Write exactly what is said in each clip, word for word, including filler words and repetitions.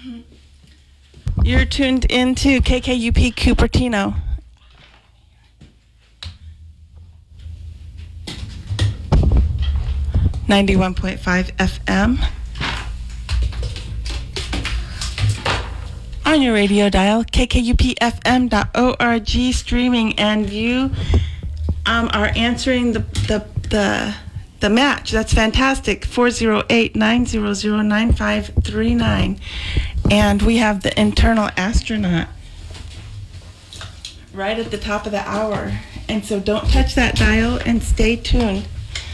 You're tuned into K K U P Cupertino. ninety-one point five F M. On your radio dial, K K U P F M dot org, streaming, and you um, are answering the, the, the, the match. That's fantastic. four oh eight, nine hundred, nine five three nine. And we have the internal astronaut right at the top of the hour. And so don't touch that dial and stay tuned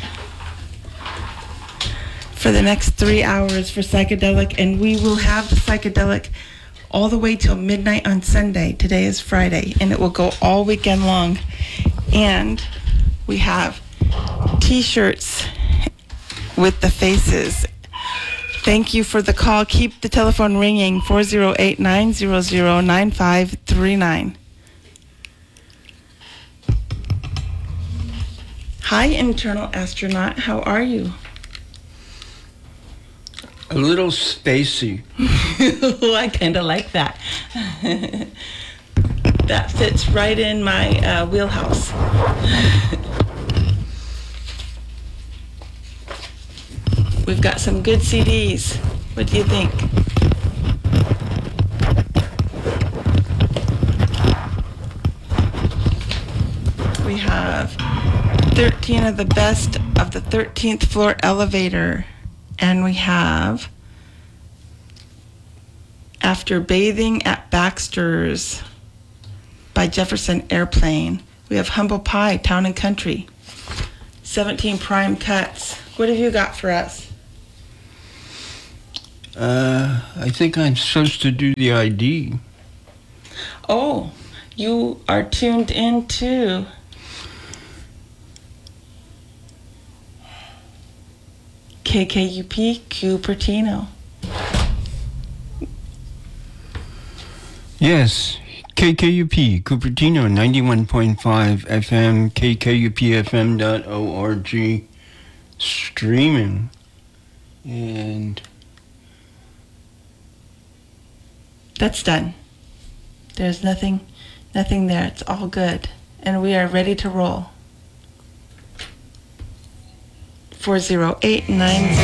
for the next three hours for Psychedelic. And we will have the Psychedelic all the way till midnight on Sunday. Today is Friday, and it will go all weekend long. And we have T-shirts with the faces. Thank you for the call. Keep the telephone ringing, four oh eight, nine hundred, nine five three nine. Hi, internal astronaut. How are you? A little spacey. I kind of like that. That fits right in my uh, wheelhouse. We've got some good C Ds. What do you think? We have thirteen of the best of the thirteenth floor elevator. And we have After Bathing at Baxter's by Jefferson Airplane. We have Humble Pie, Town and Country. seventeen prime cuts. What have you got for us? Uh, I think I'm supposed to do the I D. Oh, you are tuned in to K K U P Cupertino. Yes, K K U P Cupertino, ninety-one point five F M, K K U P F M dot org, streaming. And that's done. There's nothing, nothing there. It's all good. And we are ready to roll. four oh eight, nine